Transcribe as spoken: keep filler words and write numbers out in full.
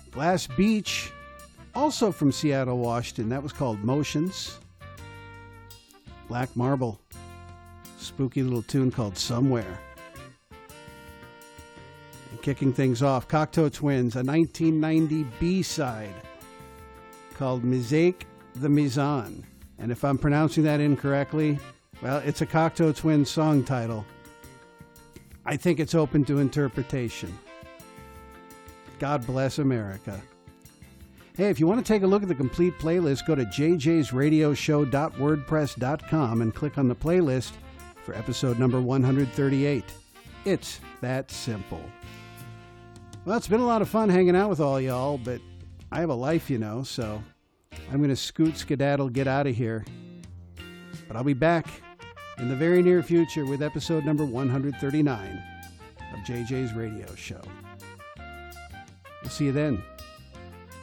Glass Beach, also from Seattle, Washington. That was called Motions. Black Marble, spooky little tune called Somewhere. And kicking things off, Cocteau Twins, a nineteen ninety B-side called Mosaic the Mizan. And if I'm pronouncing that incorrectly, well, it's a Cocteau Twins song title. I think it's open to interpretation. God bless America. Hey, if you want to take a look at the complete playlist, go to j j's radio show dot wordpress dot com and click on the playlist for episode number one hundred thirty-eight. It's that simple. Well, it's been a lot of fun hanging out with all y'all, but I have a life, you know, so I'm going to scoot, skedaddle, get out of here. But I'll be back in the very near future with episode number one hundred thirty-nine of J J's Radio Show. We'll see you then.